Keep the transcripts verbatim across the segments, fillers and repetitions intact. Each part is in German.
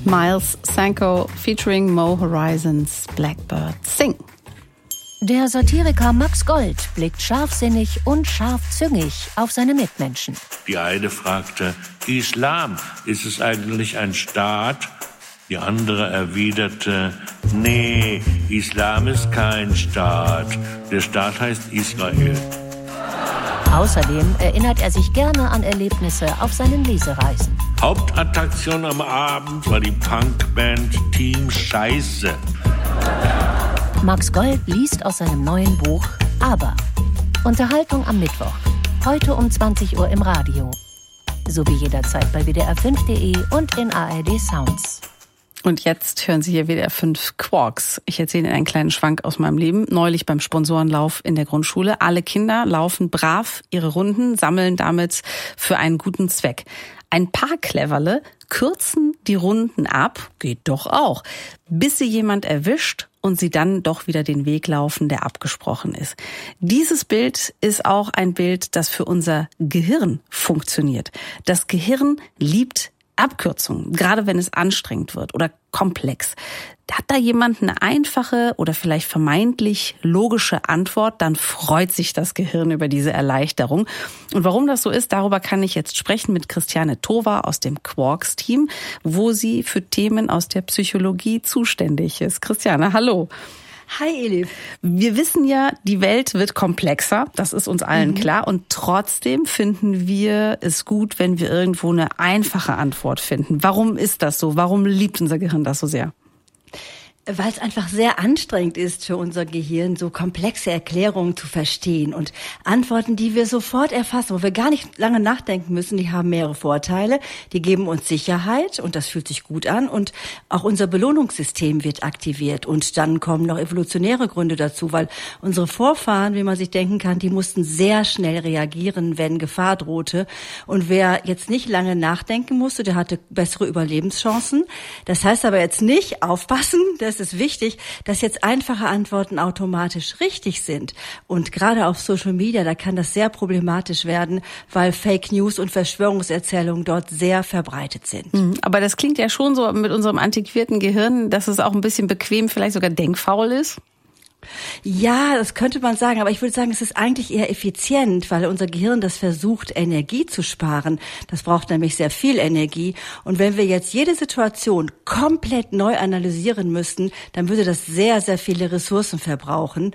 Miles Sanko featuring Mo Horizons Blackbird Sing. Der Satiriker Max Gold blickt scharfsinnig und scharfzüngig auf seine Mitmenschen. Die eine fragte, Islam, ist es eigentlich ein Staat? Die andere erwiderte, nee, Islam ist kein Staat. Der Staat heißt Israel. Außerdem erinnert er sich gerne an Erlebnisse auf seinen Lesereisen. Hauptattraktion am Abend war die Punkband Team Scheiße. Max Gold liest aus seinem neuen Buch Aber. Unterhaltung am Mittwoch. Heute um zwanzig Uhr im Radio. Sowie jederzeit bei W D R fünf Punkt de und in A R D Sounds. Und jetzt hören Sie hier W D R fünf Quarks. Ich erzähle Ihnen einen kleinen Schwank aus meinem Leben. Neulich beim Sponsorenlauf in der Grundschule. Alle Kinder laufen brav ihre Runden, sammeln damit für einen guten Zweck. Ein paar Cleverle kürzen die Runden ab, geht doch auch, bis sie jemand erwischt und sie dann doch wieder den Weg laufen, der abgesprochen ist. Dieses Bild ist auch ein Bild, das für unser Gehirn funktioniert. Das Gehirn liebt Abkürzungen, gerade wenn es anstrengend wird oder komplex. Hat da jemand eine einfache oder vielleicht vermeintlich logische Antwort, dann freut sich das Gehirn über diese Erleichterung. Und warum das so ist, darüber kann ich jetzt sprechen mit Christiane Towa aus dem Quarks-Team, wo sie für Themen aus der Psychologie zuständig ist. Christiane, hallo. Hi Elif. Wir wissen ja, die Welt wird komplexer, das ist uns allen mhm. klar. Und trotzdem finden wir es gut, wenn wir irgendwo eine einfache Antwort finden. Warum ist das so? Warum liebt unser Gehirn das so sehr? Weil es einfach sehr anstrengend ist für unser Gehirn, so komplexe Erklärungen zu verstehen. Und Antworten, die wir sofort erfassen, wo wir gar nicht lange nachdenken müssen, die haben mehrere Vorteile. Die geben uns Sicherheit und das fühlt sich gut an. Und auch unser Belohnungssystem wird aktiviert. Und dann kommen noch evolutionäre Gründe dazu, weil unsere Vorfahren, wie man sich denken kann, die mussten sehr schnell reagieren, wenn Gefahr drohte. Und wer jetzt nicht lange nachdenken musste, der hatte bessere Überlebenschancen. Das heißt aber jetzt nicht, aufpassen, dass es ist wichtig, dass jetzt einfache Antworten automatisch richtig sind. Und gerade auf Social Media, da kann das sehr problematisch werden, weil Fake News und Verschwörungserzählungen dort sehr verbreitet sind. Aber das klingt ja schon so mit unserem antiquierten Gehirn, dass es auch ein bisschen bequem, vielleicht sogar denkfaul ist. Ja, das könnte man sagen, aber ich würde sagen, es ist eigentlich eher effizient, weil unser Gehirn das versucht, Energie zu sparen. Das braucht nämlich sehr viel Energie. Und wenn wir jetzt jede Situation komplett neu analysieren müssten, dann würde das sehr, sehr viele Ressourcen verbrauchen.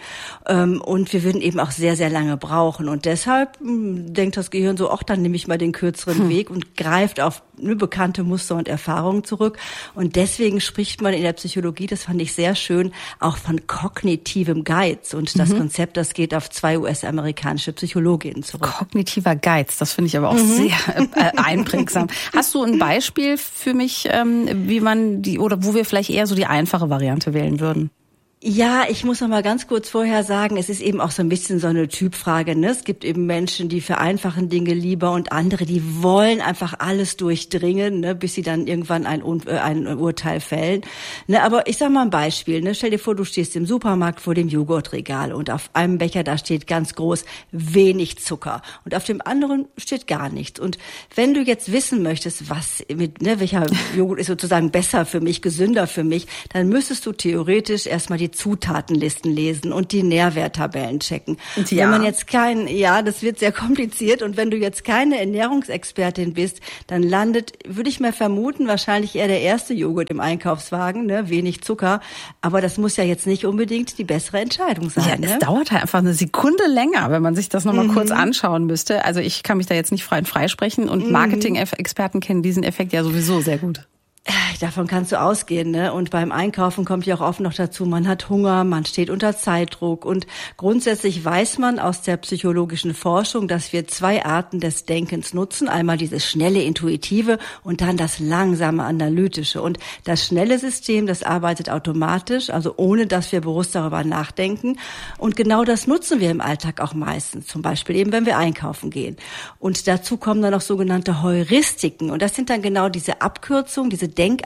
Und wir würden eben auch sehr, sehr lange brauchen. Und deshalb denkt das Gehirn so, ach, dann nehme ich mal den kürzeren hm. Weg und greift auf bekannte Muster und Erfahrungen zurück. Und deswegen spricht man in der Psychologie, das fand ich sehr schön, auch von kognitivem Geiz. Und das mhm. Konzept, das geht auf zwei U S-amerikanische Psychologinnen zurück. Kognitiver Geiz, das finde ich aber auch mhm. sehr äh, einprägsam. Hast du ein Beispiel für mich, ähm, wie man die, oder wo wir vielleicht eher so die einfache Variante wählen würden? Ja, ich muss noch mal ganz kurz vorher sagen, es ist eben auch so ein bisschen so eine Typfrage, ne? Es gibt eben Menschen, die vereinfachen Dinge lieber und andere, die wollen einfach alles durchdringen, ne? Bis sie dann irgendwann ein, ein Urteil fällen. Ne? Aber ich sag mal ein Beispiel, ne? Stell dir vor, du stehst im Supermarkt vor dem Joghurtregal und auf einem Becher, da steht ganz groß wenig Zucker und auf dem anderen steht gar nichts. Und wenn du jetzt wissen möchtest, was mit, ne, welcher Joghurt ist sozusagen besser für mich, gesünder für mich, dann müsstest du theoretisch erstmal die Zutatenlisten lesen und die Nährwerttabellen checken. Ja. Wenn man jetzt kein, ja, das wird sehr kompliziert und wenn du jetzt keine Ernährungsexpertin bist, dann landet, würde ich mal vermuten, wahrscheinlich eher der erste Joghurt im Einkaufswagen, ne, wenig Zucker, aber das muss ja jetzt nicht unbedingt die bessere Entscheidung sein. Ja, ne? Es dauert halt einfach eine Sekunde länger, wenn man sich das nochmal mhm. kurz anschauen müsste. Also ich kann mich da jetzt nicht frei und frei sprechen und mhm. Marketing-Experten kennen diesen Effekt ja sowieso sehr gut. Davon kannst du ausgehen, ne? Und beim Einkaufen kommt ja auch oft noch dazu, man hat Hunger, man steht unter Zeitdruck und grundsätzlich weiß man aus der psychologischen Forschung, dass wir zwei Arten des Denkens nutzen. Einmal dieses schnelle, intuitive und dann das langsame, analytische. Und das schnelle System, das arbeitet automatisch, also ohne, dass wir bewusst darüber nachdenken. Und genau das nutzen wir im Alltag auch meistens, zum Beispiel eben, wenn wir einkaufen gehen. Und dazu kommen dann noch sogenannte Heuristiken. Und das sind dann genau diese Abkürzungen, diese Denkabkürzungen,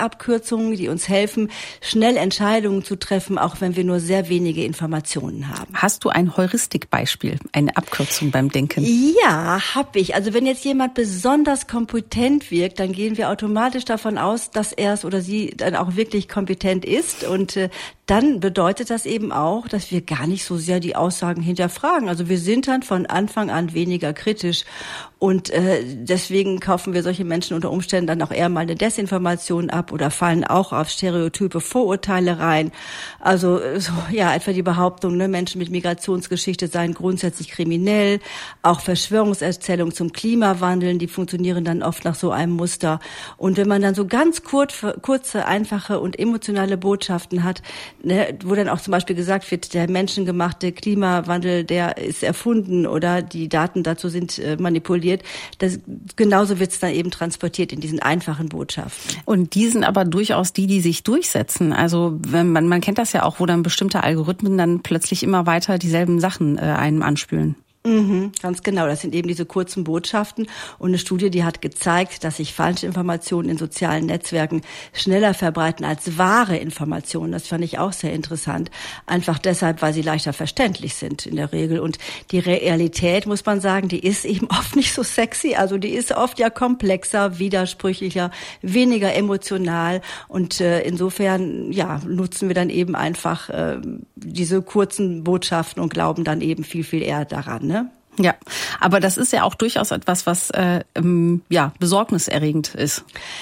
Denkabkürzungen, die uns helfen, schnell Entscheidungen zu treffen, auch wenn wir nur sehr wenige Informationen haben. Hast du ein Heuristikbeispiel, eine Abkürzung beim Denken? Ja, habe ich. Also wenn jetzt jemand besonders kompetent wirkt, dann gehen wir automatisch davon aus, dass er es oder sie dann auch wirklich kompetent ist. Und äh, dann bedeutet das eben auch, dass wir gar nicht so sehr die Aussagen hinterfragen. Also wir sind dann von Anfang an weniger kritisch. Und äh, deswegen kaufen wir solche Menschen unter Umständen dann auch eher mal eine Desinformation ab oder fallen auch auf stereotype Vorurteile rein. Also so, ja, etwa die Behauptung, ne, Menschen mit Migrationsgeschichte seien grundsätzlich kriminell. Auch Verschwörungserzählungen zum Klimawandel, die funktionieren dann oft nach so einem Muster. Und wenn man dann so ganz kurz, kurze, einfache und emotionale Botschaften hat, ne, wo dann auch zum Beispiel gesagt wird, der menschengemachte Klimawandel, der ist erfunden oder die Daten dazu sind äh, manipuliert, das, genauso wird es dann eben transportiert in diesen einfachen Botschaften. Und die sind aber durchaus die, die sich durchsetzen. Also wenn man, man kennt das ja auch, wo dann bestimmte Algorithmen dann plötzlich immer weiter dieselben Sachen äh, einem anspülen. Mhm, ganz genau. Das sind eben diese kurzen Botschaften. Und eine Studie, die hat gezeigt, dass sich falsche Informationen in sozialen Netzwerken schneller verbreiten als wahre Informationen. Das fand ich auch sehr interessant. Einfach deshalb, weil sie leichter verständlich sind in der Regel. Und die Realität, muss man sagen, die ist eben oft nicht so sexy. Also die ist oft ja komplexer, widersprüchlicher, weniger emotional. Und äh, insofern, ja, nutzen wir dann eben einfach äh, diese kurzen Botschaften und glauben dann eben viel, viel eher daran, ne? Ja, aber das ist ja auch durchaus etwas, was äh, ähm, ja besorgniserregend ist.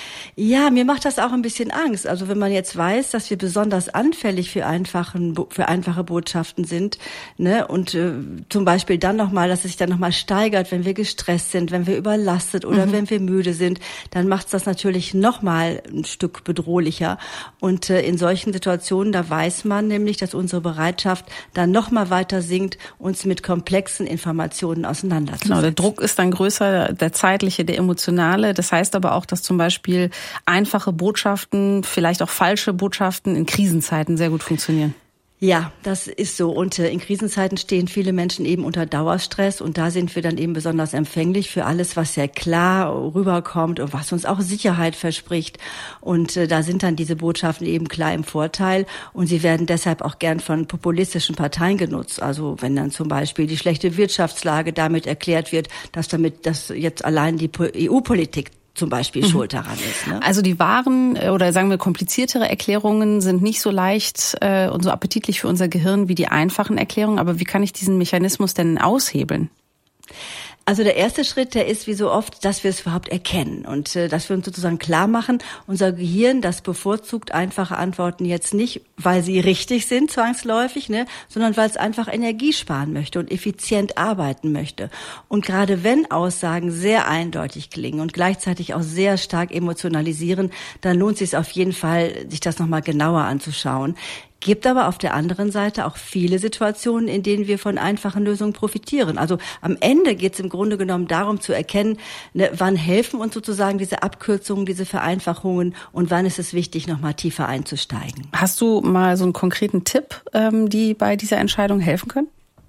Ja, mir macht das auch ein bisschen Angst. Also wenn man jetzt weiß, dass wir besonders anfällig für einfachen, für einfache Botschaften sind, ne, und äh, zum Beispiel dann nochmal, dass es sich dann nochmal steigert, wenn wir gestresst sind, wenn wir überlastet oder mhm. wenn wir müde sind, dann macht es das natürlich nochmal ein Stück bedrohlicher. Und äh, in solchen Situationen, da weiß man nämlich, dass unsere Bereitschaft dann nochmal weiter sinkt, uns mit komplexen Informationen auseinanderzusetzen. Genau, der Druck ist dann größer, der zeitliche, der emotionale. Das heißt aber auch, dass zum Beispiel einfache Botschaften, vielleicht auch falsche Botschaften in Krisenzeiten sehr gut funktionieren. Ja, das ist so. Und äh, in Krisenzeiten stehen viele Menschen eben unter Dauerstress. Und da sind wir dann eben besonders empfänglich für alles, was sehr klar rüberkommt und was uns auch Sicherheit verspricht. Und äh, da sind dann diese Botschaften eben klar im Vorteil. Und sie werden deshalb auch gern von populistischen Parteien genutzt. Also wenn dann zum Beispiel die schlechte Wirtschaftslage damit erklärt wird, dass damit dass jetzt allein die E U-Politik zum Beispiel schuld daran ist. Ne? Also die wahren oder sagen wir kompliziertere Erklärungen sind nicht so leicht äh, und so appetitlich für unser Gehirn wie die einfachen Erklärungen. Aber wie kann ich diesen Mechanismus denn aushebeln? Also der erste Schritt, der ist wie so oft, dass wir es überhaupt erkennen und äh, dass wir uns sozusagen klar machen, unser Gehirn, das bevorzugt einfache Antworten jetzt nicht, weil sie richtig sind zwangsläufig, ne, sondern weil es einfach Energie sparen möchte und effizient arbeiten möchte. Und gerade wenn Aussagen sehr eindeutig klingen und gleichzeitig auch sehr stark emotionalisieren, dann lohnt es sich auf jeden Fall, sich das nochmal genauer anzuschauen. Gibt aber auf der anderen Seite auch viele Situationen, in denen wir von einfachen Lösungen profitieren. Also am Ende geht es im Grunde genommen darum zu erkennen, ne, wann helfen uns sozusagen diese Abkürzungen, diese Vereinfachungen und wann ist es wichtig, nochmal tiefer einzusteigen. Hast du mal so einen konkreten Tipp, ähm, die bei dieser Entscheidung helfen können?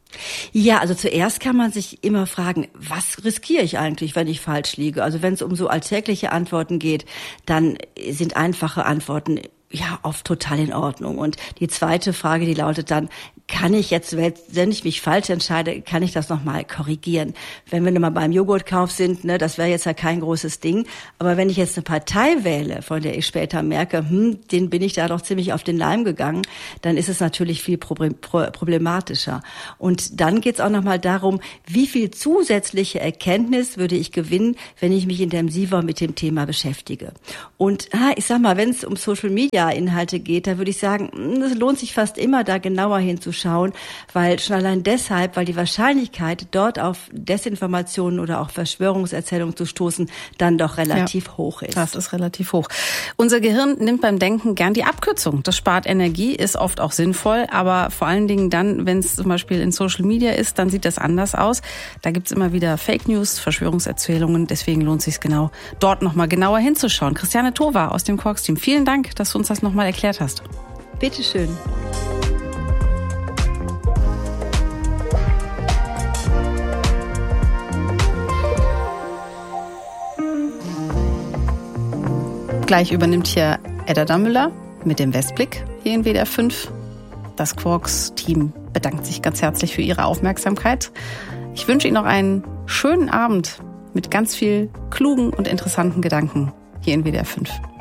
Ja, also zuerst kann man sich immer fragen, was riskiere ich eigentlich, wenn ich falsch liege? Also wenn es um so alltägliche Antworten geht, dann sind einfache Antworten ja oft total in Ordnung. Und die zweite Frage, die lautet dann, kann ich jetzt, wenn ich mich falsch entscheide, kann ich das nochmal korrigieren? Wenn wir nochmal beim Joghurtkauf sind, ne, das wäre jetzt ja kein großes Ding. Aber wenn ich jetzt eine Partei wähle, von der ich später merke, hm, den bin ich da doch ziemlich auf den Leim gegangen, dann ist es natürlich viel problematischer. Und dann geht es auch nochmal darum, wie viel zusätzliche Erkenntnis würde ich gewinnen, wenn ich mich intensiver mit dem Thema beschäftige. Und ich sag mal, wenn es um Social Media Inhalte geht, da würde ich sagen, es lohnt sich fast immer, da genauer hinzuschauen. Schauen, weil schon allein deshalb, weil die Wahrscheinlichkeit, dort auf Desinformationen oder auch Verschwörungserzählungen zu stoßen, dann doch relativ ja, hoch ist. Das ist relativ hoch. Unser Gehirn nimmt beim Denken gern die Abkürzung. Das spart Energie, ist oft auch sinnvoll, aber vor allen Dingen dann, wenn es zum Beispiel in Social Media ist, dann sieht das anders aus. Da gibt's immer wieder Fake News, Verschwörungserzählungen, deswegen lohnt es sich genau, dort nochmal genauer hinzuschauen. Christiane Towa aus dem Quarks-Team, vielen Dank, dass du uns das nochmal erklärt hast. Bitteschön. Gleich übernimmt hier Edda Dammüller mit dem Westblick hier in W D R fünf. Das Quarks-Team bedankt sich ganz herzlich für Ihre Aufmerksamkeit. Ich wünsche Ihnen noch einen schönen Abend mit ganz viel klugen und interessanten Gedanken hier in W D R fünf.